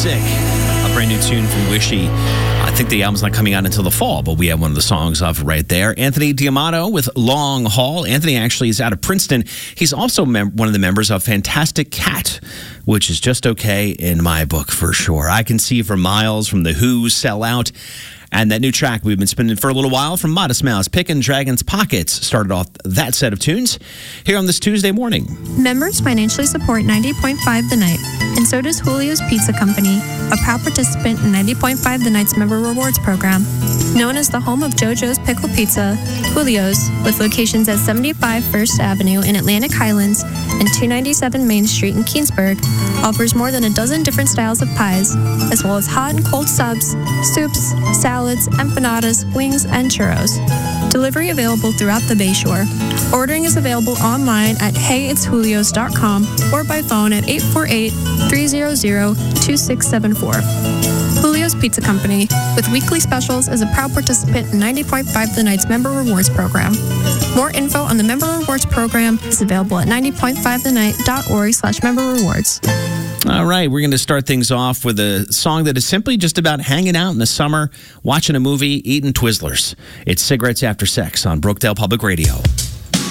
Sick, a brand new tune from Wishy. I think the album's not coming out until the fall, but we have one of the songs off right there. Anthony D'Amato with Long Haul. Anthony actually is out of Princeton. He's also one of the members of Fantastic Cat, which is just okay in my book for sure. I Can See for Miles from The Who, Sell Out. And that new track we've been spinning for a little while from Modest Mouse, Pickin' Dragon's Pockets, started off that set of tunes here on this Tuesday morning. Members financially support 90.5 The Night, and so does Julio's Pizza Company, a proud participant in 90.5 The Night's Member Rewards Program. Known as the home of JoJo's Pickle Pizza, Julio's, with locations at 75 First Avenue in Atlantic Highlands and 297 Main Street in Keansburg, offers more than a dozen different styles of pies, as well as hot and cold subs, soups, salads, empanadas, wings, and churros. Delivery available throughout the Bayshore. Ordering is available online at heyitsjulios.com or by phone at 848-300-2674. Julio's Pizza Company, with weekly specials, is a proud participant in 90.5 The Night's Member Rewards Program. More info on the Member Rewards Program is available at 90.5thennight.org/member rewards. All right, we're going to start things off with a song that is simply just about hanging out in the summer, watching a movie, eating Twizzlers. It's Cigarettes After Sex on Brookdale Public Radio.